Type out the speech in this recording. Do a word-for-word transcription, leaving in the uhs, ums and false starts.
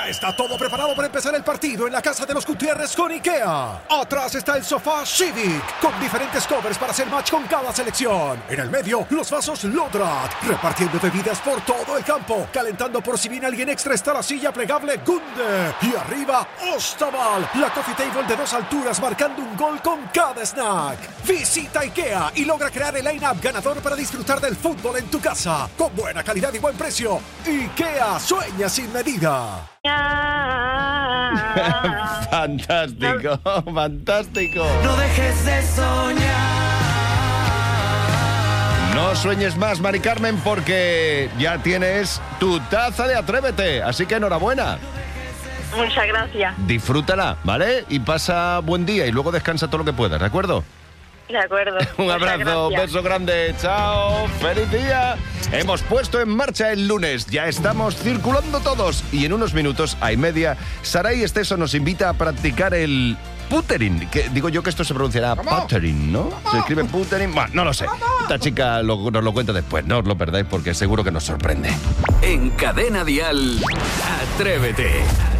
Ya está todo preparado para empezar el partido en la casa de los Gutiérrez con IKEA. Atrás está el sofá Civic, con diferentes covers para hacer match con cada selección. En el medio, los vasos Lodrat, repartiendo bebidas por todo el campo. Calentando por si viene alguien extra está la silla plegable Gunde. Y arriba, Ostaval, la coffee table de dos alturas marcando un gol con cada snack. Visita IKEA y logra crear el line-up ganador para disfrutar del fútbol en tu casa. Con buena calidad y buen precio. IKEA, sueña sin medida. Fantástico, fantástico. No dejes de soñar. No sueñes más, Mari Carmen, porque ya tienes tu taza de Atrévete. Así que enhorabuena. Muchas gracias. Disfrútala, ¿vale? Y pasa buen día y luego descansa todo lo que puedas, ¿de acuerdo? De acuerdo. Un abrazo, un beso grande, chao, feliz día. Hemos puesto en marcha el lunes, ya estamos circulando todos y en unos minutos, a y media, Saray Esteso nos invita a practicar el puttering, que digo yo que esto se pronunciará puttering, ¿no? ¿Cómo? Se escribe puttering, bueno, no lo sé. Esta chica lo, nos lo cuenta después, no os lo perdáis porque seguro que nos sorprende. En Cadena Dial, Atrévete.